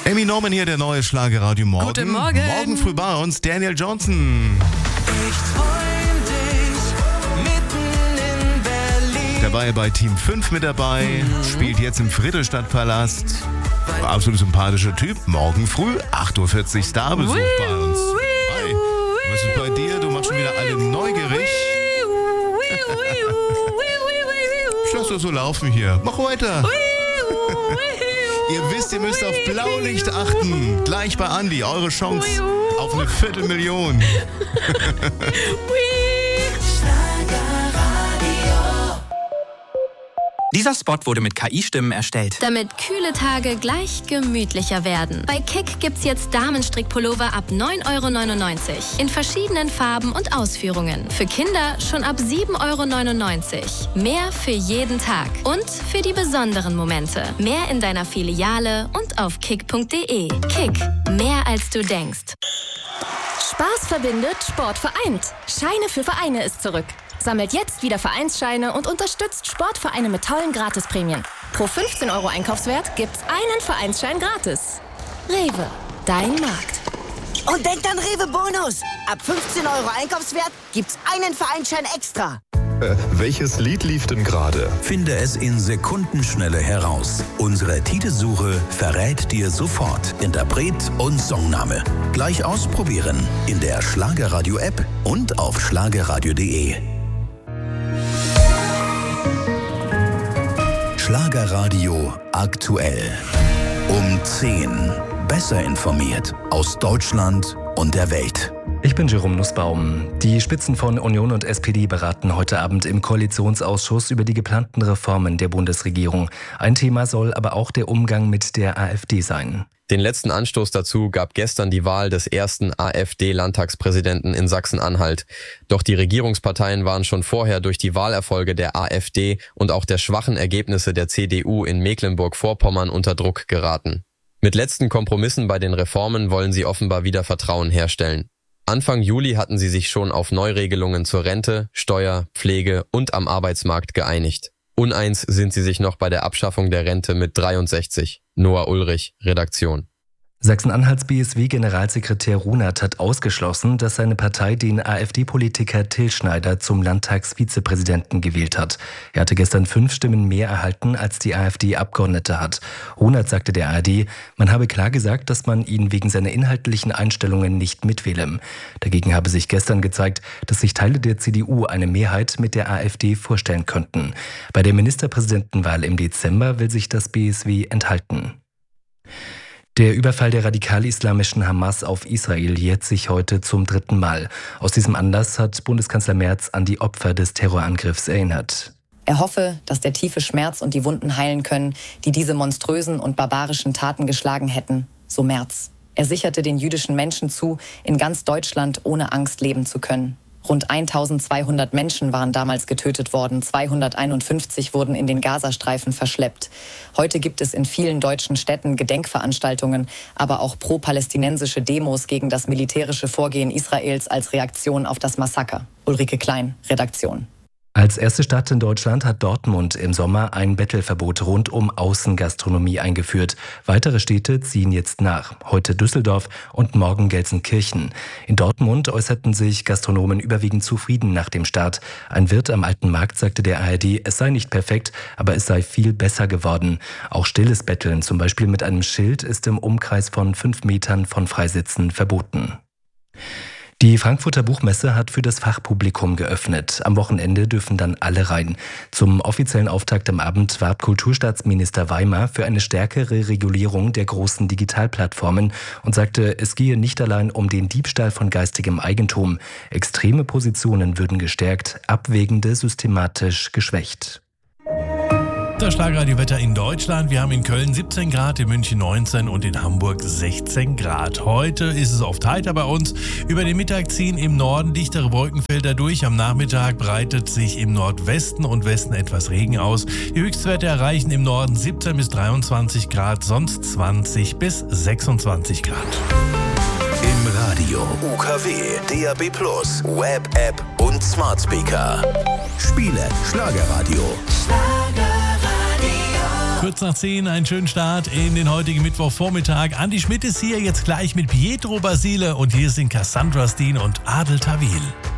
Amy Norman hier, der neue Schlagerradio Morgen. Guten Morgen. Morgen früh bei uns Daniel Johnson. Ich träum dich mitten in Berlin. Der war ja bei Team 5 mit dabei, spielt jetzt im Friedrichstadtpalast. Absolut sympathischer Typ. Morgen früh, 8.40 Uhr, Starbesuch bei uns. Hi. Was ist bei dir? Du machst schon wieder alle neugierig. Ich lass das so laufen hier. Mach weiter. Ihr wisst, ihr müsst auf Blaulicht achten. Gleich bei Andi, eure Chance auf eine 250.000. Dieser Spot wurde mit KI-Stimmen erstellt. Damit kühle Tage gleich gemütlicher werden. Bei Kick gibt's jetzt Damenstrickpullover ab 9,99 € in verschiedenen Farben und Ausführungen. Für Kinder schon ab 7,99 €. Mehr für jeden Tag und für die besonderen Momente. Mehr in deiner Filiale und auf kick.de. Kick, mehr als du denkst. Spaß verbindet, Sport vereint. Scheine für Vereine ist zurück. Sammelt jetzt wieder Vereinsscheine und unterstützt Sportvereine mit tollen Gratisprämien. Pro 15 € Einkaufswert gibt's einen Vereinsschein gratis. Rewe, dein Markt. Und denkt an Rewe Bonus. Ab 15 € Einkaufswert gibt's einen Vereinsschein extra. Welches Lied lief denn gerade? Finde es in Sekundenschnelle heraus. Unsere Titelsuche verrät dir sofort Interpret und Songname. Gleich ausprobieren in der Schlagerradio-App und auf schlagerradio.de. Schlagerradio aktuell. Um 10. Besser informiert aus Deutschland und der Welt. Ich bin Jerome Nussbaum. Die Spitzen von Union und SPD beraten heute Abend im Koalitionsausschuss über die geplanten Reformen der Bundesregierung. Ein Thema soll aber auch der Umgang mit der AfD sein. Den letzten Anstoß dazu gab gestern die Wahl des ersten AfD-Landtagspräsidenten in Sachsen-Anhalt. Doch die Regierungsparteien waren schon vorher durch die Wahlerfolge der AfD und auch der schwachen Ergebnisse der CDU in Mecklenburg-Vorpommern unter Druck geraten. Mit letzten Kompromissen bei den Reformen wollen sie offenbar wieder Vertrauen herstellen. Anfang Juli hatten sie sich schon auf Neuregelungen zur Rente, Steuer, Pflege und am Arbeitsmarkt geeinigt. Uneins sind sie sich noch bei der Abschaffung der Rente mit 63. Noah Ulrich, Redaktion. Sachsen-Anhalts BSW-Generalsekretär Runert hat ausgeschlossen, dass seine Partei den AfD-Politiker Till Schneider zum Landtagsvizepräsidenten gewählt hat. Er hatte gestern 5 Stimmen mehr erhalten, als die AfD-Abgeordnete hat. Runert sagte der ARD, man habe klar gesagt, dass man ihn wegen seiner inhaltlichen Einstellungen nicht mitwähle. Dagegen habe sich gestern gezeigt, dass sich Teile der CDU eine Mehrheit mit der AfD vorstellen könnten. Bei der Ministerpräsidentenwahl im Dezember will sich das BSW enthalten. Der Überfall der radikal-islamischen Hamas auf Israel jährt sich heute zum 3. Mal. Aus diesem Anlass hat Bundeskanzler Merz an die Opfer des Terrorangriffs erinnert. Er hoffe, dass der tiefe Schmerz und die Wunden heilen können, die diese monströsen und barbarischen Taten geschlagen hätten, so Merz. Er sicherte den jüdischen Menschen zu, in ganz Deutschland ohne Angst leben zu können. Rund 1200 Menschen waren damals getötet worden, 251 wurden in den Gazastreifen verschleppt. Heute gibt es in vielen deutschen Städten Gedenkveranstaltungen, aber auch pro-palästinensische Demos gegen das militärische Vorgehen Israels als Reaktion auf das Massaker. Ulrike Klein, Redaktion. Als erste Stadt in Deutschland hat Dortmund im Sommer ein Bettelverbot rund um Außengastronomie eingeführt. Weitere Städte ziehen jetzt nach. Heute Düsseldorf und morgen Gelsenkirchen. In Dortmund äußerten sich Gastronomen überwiegend zufrieden nach dem Start. Ein Wirt am Alten Markt sagte der ARD, es sei nicht perfekt, aber es sei viel besser geworden. Auch stilles Betteln, zum Beispiel mit einem Schild, ist im Umkreis von 5 Metern von Freisitzen verboten. Die Frankfurter Buchmesse hat für das Fachpublikum geöffnet. Am Wochenende dürfen dann alle rein. Zum offiziellen Auftakt am Abend warb Kulturstaatsminister Weimar für eine stärkere Regulierung der großen Digitalplattformen und sagte, es gehe nicht allein um den Diebstahl von geistigem Eigentum. Extreme Positionen würden gestärkt, abwägende systematisch geschwächt. Das Schlagerradio-Wetter in Deutschland. Wir haben in Köln 17 Grad, in München 19 und in Hamburg 16 Grad. Heute ist es oft heiter bei uns. Über den Mittag ziehen im Norden dichtere Wolkenfelder durch. Am Nachmittag breitet sich im Nordwesten und Westen etwas Regen aus. Die Höchstwerte erreichen im Norden 17 bis 23 Grad, sonst 20 bis 26 Grad. Im Radio, UKW, DAB+, Web, App und Smart Speaker. Spiele Schlagerradio. Schlagerradio. Kurz nach 10, einen schönen Start in den heutigen Mittwochvormittag. Andi Schmidt ist hier jetzt gleich mit Pietro Basile und hier sind Cassandra Steen und Adel Tawil.